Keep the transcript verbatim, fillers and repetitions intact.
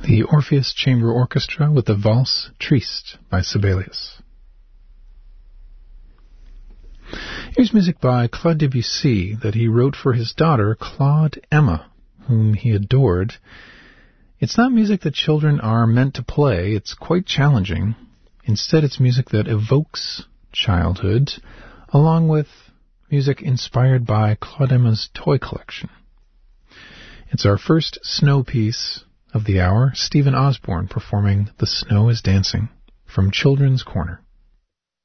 the Orpheus Chamber Orchestra with the Valse Triste by Sibelius. Here's music by Claude Debussy that he wrote for his daughter, Claude Emma, whom he adored. It's not music that children are meant to play. It's quite challenging. Instead, it's music that evokes childhood, along with music inspired by Claude Emma's toy collection. It's our first snow piece of the hour, Stephen Osborne performing The Snow is Dancing from Children's Corner.